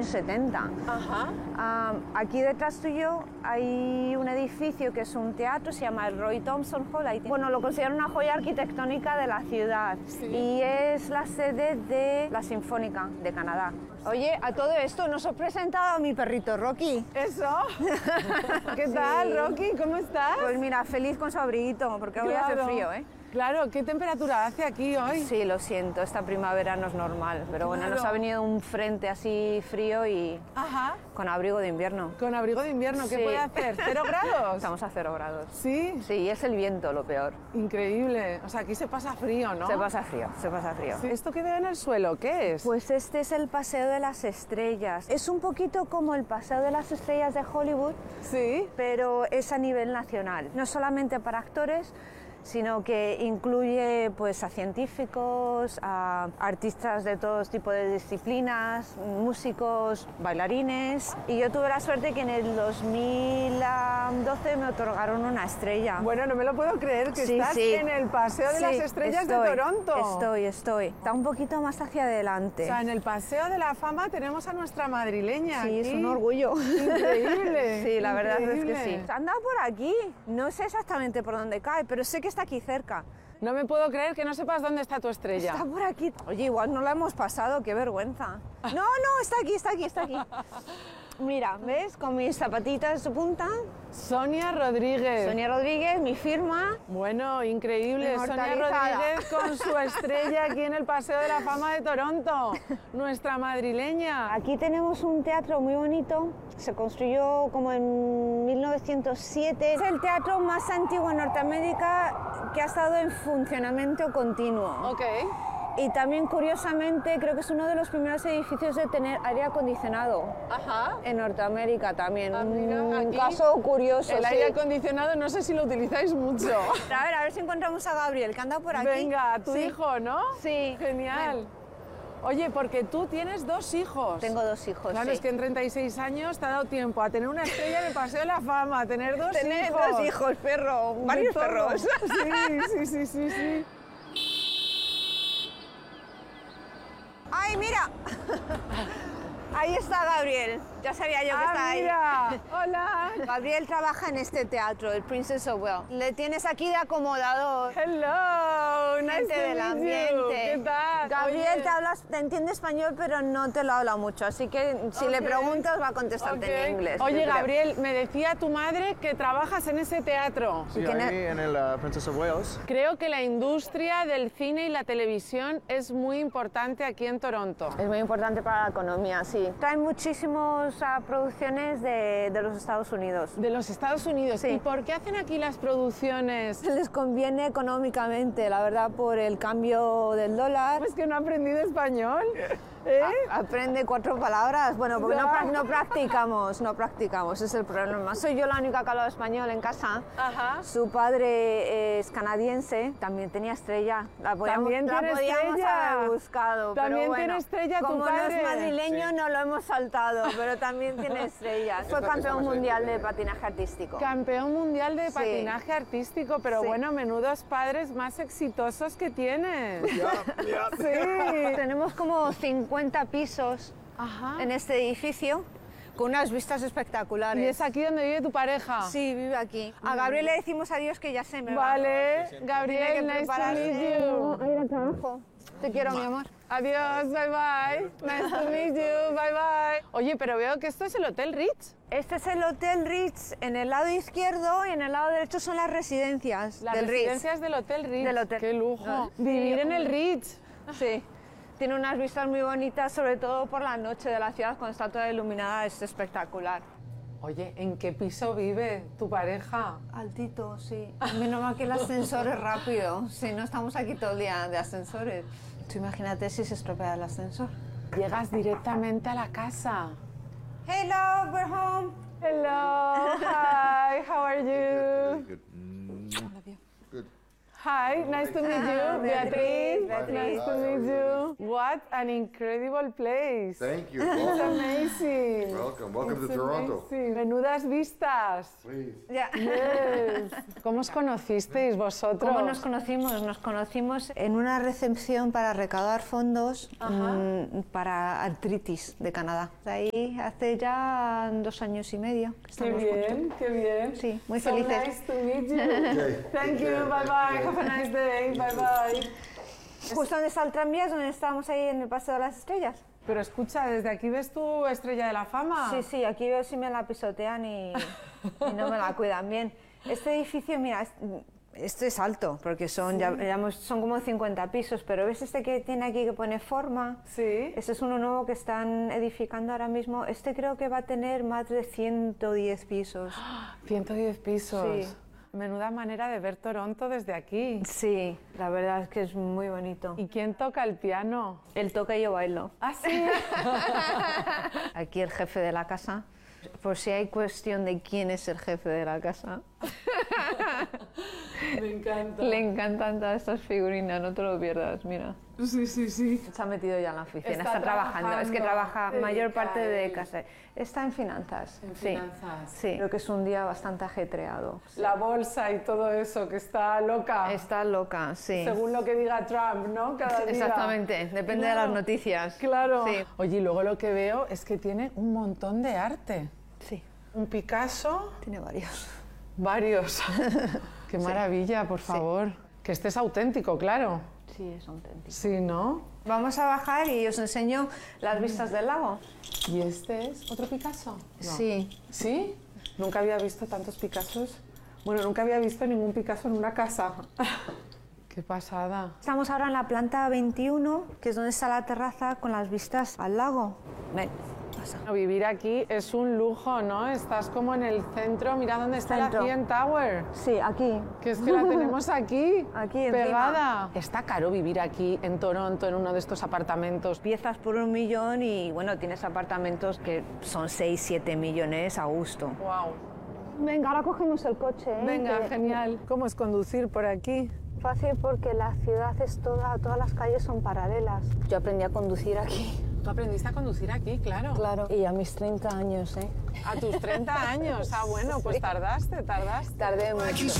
años 70. Ajá. Aquí detrás tuyo hay un edificio que es un teatro, se llama el Roy Thompson Hall. Bueno, lo considero una joya arquitectónica de la ciudad. Sí. Y es la sede de la Sinfónica de Canadá. Oye, a todo esto nos he presentado a mi perrito Rocky. ¿Eso? ¿Qué tal, Rocky? ¿Cómo estás? Pues mira, feliz con su abriguito, porque hoy hace frío, ¿eh? Claro, ¿qué temperatura hace aquí hoy? Sí, lo siento, esta primavera no es normal, pero bueno, nos ha venido un frente así frío y con abrigo de invierno. Con abrigo de invierno, ¿qué puede hacer? ¿0 grados? Estamos a 0 grados. ¿Sí? Sí, es el viento lo peor. Increíble, o sea, aquí se pasa frío, ¿no? Se pasa frío, se pasa frío. Sí. ¿Esto que veo en el suelo, qué es? Pues este es el Paseo de las Estrellas. Es un poquito como el Paseo de las Estrellas de Hollywood, sí, pero es a nivel nacional, no solamente para actores, sino que incluye pues a científicos, a artistas de todo tipo de disciplinas, músicos, bailarines. Y yo tuve la suerte que en el 2012 me otorgaron una estrella. Bueno, no me lo puedo creer que estás en el Paseo de las Estrellas de Toronto. Estoy. Está un poquito más hacia adelante. O sea, en el Paseo de la Fama tenemos a nuestra madrileña. Sí, aquí. es un orgullo. Increíble. Sí, la verdad es que sí. Anda por aquí. No sé exactamente por dónde cae, pero sé que está aquí cerca. No me puedo creer que no sepas dónde está tu estrella. Está por aquí. Oye, igual no la hemos pasado, qué vergüenza. No, está aquí. Mira, ¿ves? Con mis zapatitas de punta. Sonia Rodríguez. Sonia Rodríguez, mi firma. Bueno, increíble. Sonia Rodríguez con su estrella aquí en el Paseo de la Fama de Toronto. Nuestra madrileña. Aquí tenemos un teatro muy bonito. Se construyó como en 1907. Es el teatro más antiguo en Norteamérica que ha estado en funcionamiento continuo. Ok. Y también, curiosamente, creo que es uno de los primeros edificios de tener aire acondicionado. Ajá. En Norteamérica también. Un aquí, caso curioso. El aire acondicionado no sé si lo utilizáis mucho. A ver si encontramos a Gabriel, que anda por aquí. Venga, tu hijo, ¿no? Sí. Genial. Ven. Oye, porque tú tienes 2 hijos. Tengo 2 hijos, Claro, es que en 36 años te ha dado tiempo a tener una estrella en el Paseo de la Fama, a tener 2 hijos. Tener 2 hijos, perro. Varios perros. Sí. ¡Ay, mira! Ahí está Gabriel. Ya sabía yo que estaba ahí. Mira. Hola. Gabriel trabaja en este teatro, el Princess of Wales. Le tienes aquí de acomodador. Hello, nice to del meet ambiente. you. ¿Qué tal? Gabriel te entiende español, pero no te lo habla mucho, así que si le preguntas va a contestarte en inglés. Oye, Gabriel, me decía tu madre que trabajas en ese teatro. Sí, ahí en el Princess of Wales. Creo que la industria del cine y la televisión es muy importante aquí en Toronto. Es muy importante para la economía, sí. Traen muchísimas producciones de los Estados Unidos. De los Estados Unidos. Sí. ¿Y por qué hacen aquí las producciones? Les conviene económicamente, la verdad, por el cambio del dólar. Pues que no ha aprendido español. Aprende 4 palabras. Bueno, porque no practicamos, es el problema. Soy yo la única que habla español en casa. Ajá. Su padre es canadiense, también tenía estrella. La podíamos haber buscado. También pero bueno, tiene estrella tu como padre. no es madrileño, no lo hemos saltado, pero también tiene estrellas. Fue campeón mundial de patinaje artístico. Campeón mundial de patinaje artístico, pero bueno, menudos padres más exitosos que tienes. Sí. Tenemos como 50 pisos en este edificio, con unas vistas espectarares. ¿Y es aquí donde vive tu pareja? Sí, vive aquí. A Gabriel le decimos adiós, que ya se me va. Vale, Gabriel, nice to meet you. A ir al trabajo. Te quiero, mi amor. Adiós, bye bye. Nice to meet you, bye bye. Oye, pero veo que esto es el Hotel Ritz. Este es el Hotel Ritz en el lado izquierdo y en el lado derecho son las residencias Las del residencias Ritz. del Hotel Ritz. Del hotel. Qué lujo. No. Vivir en el Ritz. Sí. Tiene unas vistas muy bonitas, sobre todo por la noche de la ciudad, cuando está toda iluminada, es espectacular. Oye, ¿en qué piso vive tu pareja? Altito, sí. Menos mal que el ascensor es rápido. Si no, estamos aquí todo el día de ascensores. Tú imagínate si se estropea el ascensor. Llegas directamente a la casa. Hello, we're home. Hello, hi, how are you? Good. Good. Hi, nice to meet you, Beatriz. Beatriz. Nice to meet you. What an incredible place. Thank you. It's amazing. amazing. Welcome to Toronto. Menudas vistas. Please. Yes. ¿Cómo os conocisteis vosotros? ¿Cómo nos conocimos? Nos conocimos en una recepción para recaudar fondos para artritis de Canadá. Ahí hace ya 2 años y medio que Qué estamos bien, juntos. qué bien. Sí, muy So felices. nice to meet you. Thank you, bye bye. Have a nice day, bye bye. Justo donde está el tranvía es donde estábamos ahí en el Paseo de las Estrellas. Pero escucha, ¿desde aquí ves tu estrella de la fama? Sí, aquí veo si me la pisotean y no me la cuidan bien. Este edificio, mira, esto es alto, porque son como 50 pisos, pero ¿ves este que tiene aquí que pone forma? Sí. Este es uno nuevo que están edificando ahora mismo. Este creo que va a tener más de 110 pisos. 110 pisos. Sí. Menuda manera de ver Toronto desde aquí. Sí, la verdad es que es muy bonito. ¿Y quién toca el piano? Él toca y yo bailo. ¿Ah, sí? Aquí el jefe de la casa, por si hay cuestión de quién es el jefe de la casa. Me encanta. Le encantan todas estas figurinas, no te lo pierdas, mira. Sí. Se ha metido ya en la oficina, Está está trabajando. Es que trabaja mayor parte de dedica casa. Está en finanzas. En sí. finanzas. Sí, creo que es un día bastante ajetreado. La bolsa y todo eso, que está loca. Está loca, sí. Según lo que diga Trump, ¿no? Cada día. Exactamente, depende de las noticias. Claro. Sí. Oye, y luego lo que veo es que tiene un montón de arte. Sí, Un Picasso, tiene varios. varios. Qué maravilla, por favor. Que este es auténtico, claro. Sí, es auténtico. Sí, ¿no? Vamos a bajar y os enseño las vistas del lago. ¿Y este es otro Picasso? No. Sí. ¿Sí? Nunca había visto tantos Picassos. Bueno, nunca había visto ningún Picasso en una casa. ¡Qué pasada! Estamos ahora en la planta 21, que es donde está la terraza con las vistas al lago. Ven, pasa. Vivir aquí es un lujo, ¿no? Estás como en el centro, mira dónde está Centro. la CN Tower. Sí, aquí. Que es que la tenemos aquí, Aquí encima. pegada. Está caro vivir aquí en Toronto, en uno de estos apartamentos. Empiezas por 1 millón y bueno, tienes apartamentos que son 6, 7 millones a gusto. Wow. Venga, ahora cogemos el coche. Venga, genial. ¿Cómo es conducir por aquí? Fácil porque la ciudad es todas las calles son paralelas. Yo aprendí a conducir aquí. Tú aprendiste a conducir aquí, claro. Claro. Y a mis 30 años, A tus 30 años. Ah, bueno, pues tardaste. Tardé mucho.